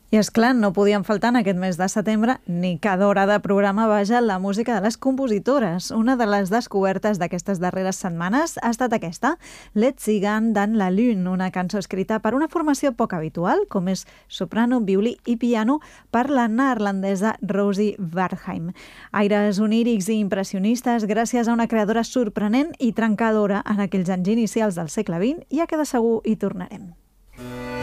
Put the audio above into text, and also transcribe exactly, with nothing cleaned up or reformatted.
I és clar, no podien faltar en aquest mes de setembre ni cada hora de programa vaja la música de les compositores. Una de les descobertes d'aquestes darreres setmanes ha estat aquesta, Let's Sing Dan la Lune, una cançó escrita per una formació poc habitual, com és soprano, violí i piano, per la neerlandesa Rosie Wartheim. Aires onírics i impressionistes gràcies a una creadora sorprenent i trencadora en aquells anys inicials del segle vint, i a que de segur hi tornarem.